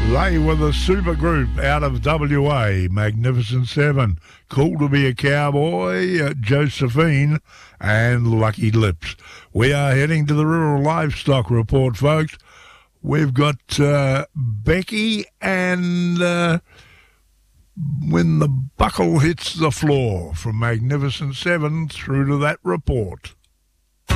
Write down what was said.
They were the super group out of WA, Magnificent Seven, Cool to Be a Cowboy, Josephine, and Lucky Lips. We are heading to the Rural Livestock Report, folks. We've got Becky and When the Buckle Hits the Floor from Magnificent Seven through to that report.